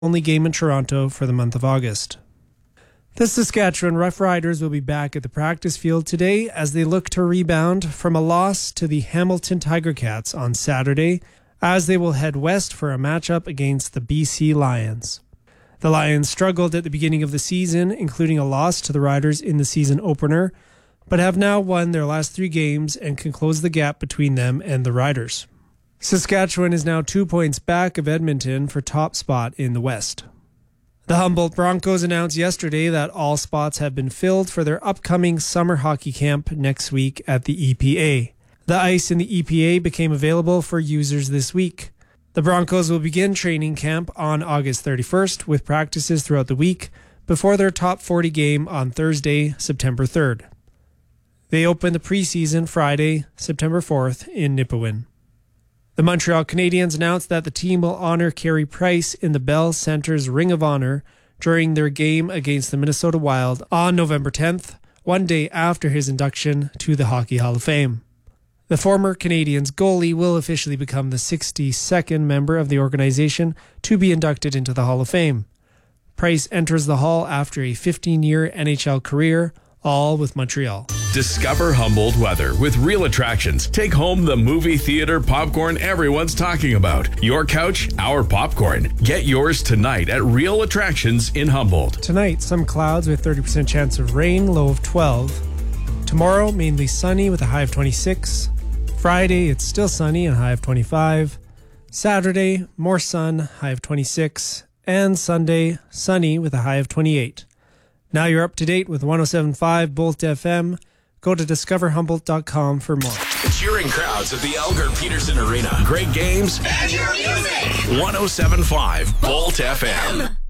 only game in Toronto for the month of August. The Saskatchewan Roughriders will be back at the practice field today as they look to rebound from a loss to the Hamilton Tiger Cats on Saturday, as they will head west for a matchup against the BC Lions. The Lions struggled at the beginning of the season, including a loss to the Riders in the season opener, but have now won their last 3 games and can close the gap between them and the Riders. Saskatchewan is now 2 points back of Edmonton for top spot in the West. The Humboldt Broncos announced yesterday that all spots have been filled for their upcoming summer hockey camp next week at the EPA. The ice in the EPA became available for users this week. The Broncos will begin training camp on August 31st with practices throughout the week before their top 40 game on Thursday, September 3rd. They open the preseason Friday, September 4th in Nipawin. The Montreal Canadiens announced that the team will honor Carey Price in the Bell Center's Ring of Honor during their game against the Minnesota Wild on November 10th, one day after his induction to the Hockey Hall of Fame. The former Canadiens goalie will officially become the 62nd member of the organization to be inducted into the Hall of Fame. Price enters the Hall after a 15-year NHL career, all with Montreal. Discover Humboldt weather with Real Attractions. Take home the movie theater popcorn everyone's talking about. Your couch, our popcorn. Get yours tonight at Real Attractions in Humboldt. Tonight, some clouds with 30% chance of rain, low of 12. Tomorrow, mainly sunny with a high of 26. Friday, it's still sunny and high of 25. Saturday, more sun, high of 26. And Sunday, sunny with a high of 28. Now you're up to date with 107.5 Bolt FM. Go to discoverhumboldt.com for more. Cheering crowds at the Elgar Peterson Arena. Great games and your music. 107.5 Bolt FM.